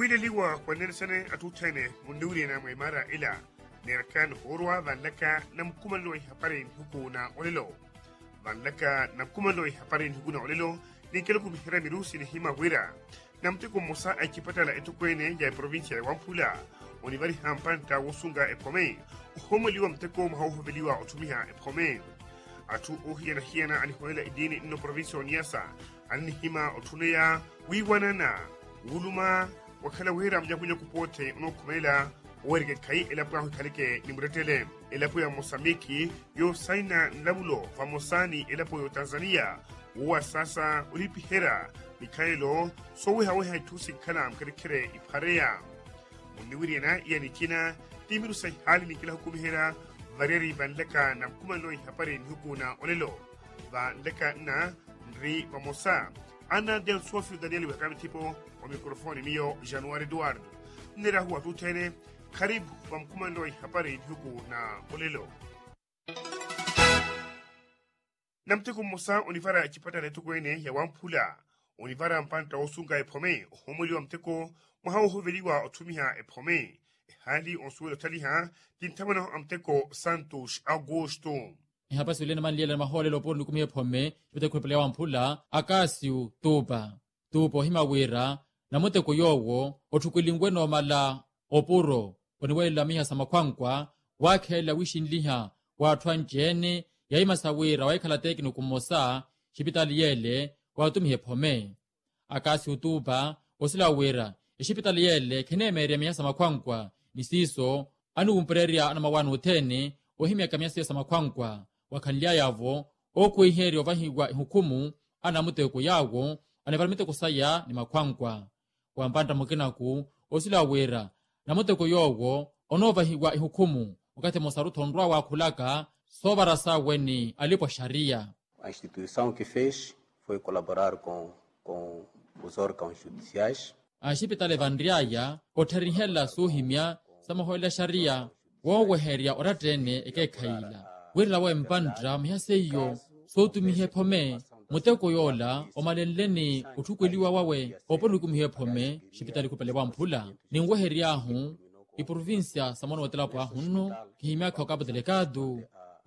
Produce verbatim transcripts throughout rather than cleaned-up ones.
liwa kwanen sane atutane munduri na mai mara ila nerkan horwa vanlaka nam kumaloi haparin hukuna olelo vanlaka nam kumaloi haparin hukuna olelo ni kelku mihira mirusi ni hima wira nam tiko musa akipata la etukwene ya provincia ya Wampula onivari hampanta wosunga epome homo liwa mteko mahoho veliwa otumiha epome atu ohiana hiana anihoela idini ino provincia oniasa ani hima otuneya wiwanana wuluma wakala wera mjakunya kupote unokumela werike kai elapu kalike nimuretele elapu ya Mosambiki yo saina nlabulo famosani elapu yo Tanzania uwa sasa ulipi hera mikaelo sowe hawe haitusi kana mkarikire iparea uniwiriana iya nikina timiru say hali nikila hukumi hera vareri vanleka na mkumaloi hapari nhukuna olelo vanleka na nri pamosa ana del Sofio Daniel wakami tipo wa mikrofoni mio Januari Eduardo nira huwa tutene karibu wa mkumaloi hapari huku na olelo namteko musa univara akipata letu kwene ya Wampula univara mpanta osunga epome homoli wa mteko mahao hoveliwa otumiha epome hali onsuelo taliha tintamano amteko Santos Augusto hapa silena manliela mahole lopo nukumie pome yote kwepelea Wampula akasiu tupa tupo himawira na muteko yowo otukulingweno mala opuro oniwela miha samakwankwa wakhela wishinliha watwa njene yaima sawira waikhala tekino kumosa shipitali yele watumihe pome akasi utupa osila wira shipitali yele kenemere miha samakwankwa nisiso anu umpereria ana mawanu utene ohimya kamyasi samakwankwa wakhanlia yavo okuiheri ovahigwa hukumu ana muteko yawo anivalimite kusaya ni makwankwa wampanda mukinaku osila wira na muteko yowo onovahigwa ihukumu wakati mosaruthondwa wakhulaka sobarasa weni alipo sharia. A instituição que fez foi colaborar com, com os órgãos judiciais. A shipitale vandriaya otherihela suhimya samahoela sharia woweheria oratene ekekhaila wirla wa mpandra mihaseyo sotumihe pome muteko yola omalenleni uthukweliwa wawe oponukumihe pome shipitali kupele Wampula ningweheriahu iprovincia samono watelapo ahunno kihimya khakapo delegado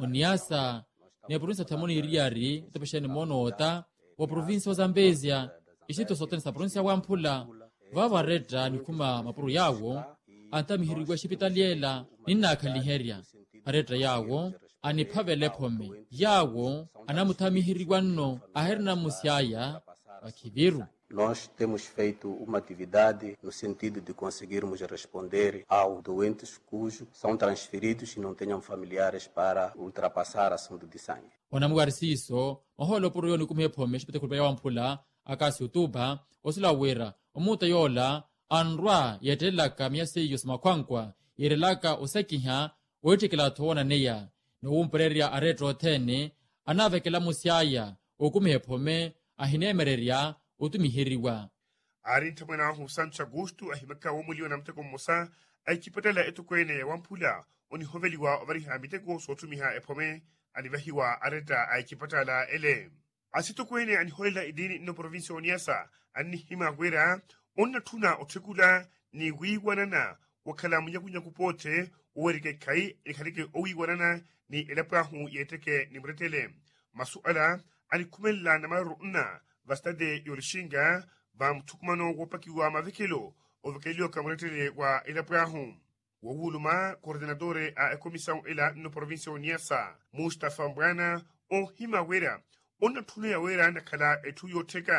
oniasa ne provincia tamoni iriari itopesheni monota wa provincia wa Zambezia ishito soteni sa provincia Wampula vava reda nikuma mapuru yawo anta mihirigwa shipitaliela nina khaliheria areda yawo aniphavele pome yawo anamuthamihirigwa nno aherina musiaya wakiviru. Nós temos feito uma atividade no sentido de conseguirmos responder aos doentes cujos são transferidos e não tenham familiares para ultrapassar assunto de sangue. Onamugarisiso maholo puru yoni kumhe pome shipite kulpeya Wampula akasi utuba osila wira omuta yola anrwa yetelaka miyaseyo samakwankwa yerelaka osekiha oitikila thona neya noumpereria aretro thene anavekela musiaya okumhe pome ahinemereria utumihiriwa arinta mwana hu Santos Augusto ahimaka womulio na mteko musa aikipatala etukwene ya Wampula oni hoveliwa ovariha miteko sotumiha epome anivahiwa areta aikipatala ele asitukwene aniholela idini ino provincia oniasa ani hima gwera onna tuna otekula ni wiwanana wakala munyakunya kupote uwerike kai ikalike owiwanana ni elapahu yeteke ni mretele masuala anikumela na maruna vastade yolishinga va mtukumano wopakiwa mavikelo ovikelio kamretele wa elapahu wawuluma coordinadore a comissão ela no provincia oniasa Mustafa Mbwana o hima wera onna tuna ya wera nakala etu yoteka